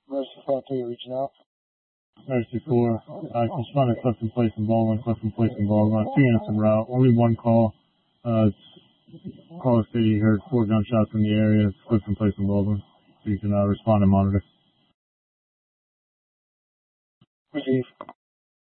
Mercy 4-3 reaching out. Mercy 4. Just run a Clifton Place and Baldwin, Clifton Place and Baldwin. 3 innocent route. Only one call. Call City, you heard 4 gunshots in the area. It's Clifton Place and Baldwin. So you can respond and monitor. Receive.